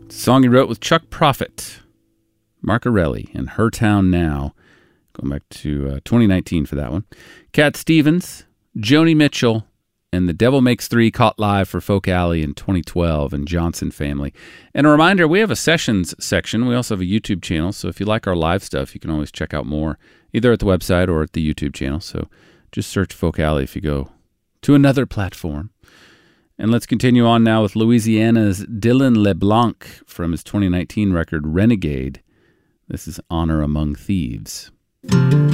It's a song he wrote with Chuck Prophet, Marcarelli, and Her Town Now. Going back to 2019 for that one. Cat Stevens, Joni Mitchell, and The Devil Makes Three caught live for Folk Alley in 2012 and Johnson Family. And a reminder, we have a sessions section. We also have a YouTube channel, so if you like our live stuff, you can always check out more either at the website or at the YouTube channel. So just search Folk Alley if you go to another platform. And let's continue on now with Louisiana's Dylan LeBlanc from his 2019 record Renegade. This is Honor Among Thieves.